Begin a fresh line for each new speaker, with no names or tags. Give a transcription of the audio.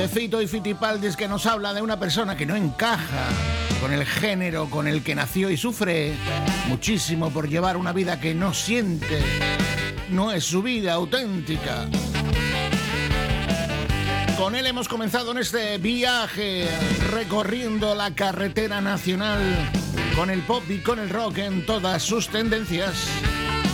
de Fito y Fitipaldis, que nos habla de una persona que no encaja con el género con el que nació y sufre muchísimo por llevar una vida que no siente, no es su vida auténtica. Con él hemos comenzado en este viaje recorriendo la carretera nacional con el pop y con el rock en todas sus tendencias.